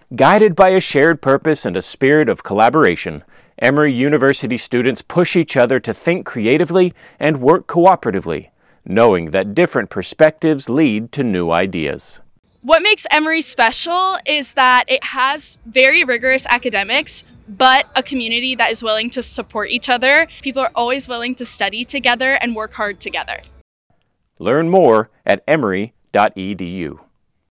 Guided by a shared purpose and a spirit of collaboration, Emory University students push each other to think creatively and work cooperatively, knowing that different perspectives lead to new ideas. What makes Emory special is that it has very rigorous academics, but a community that is willing to support each other. People are always willing to study together and work hard together. Learn more at emory.edu.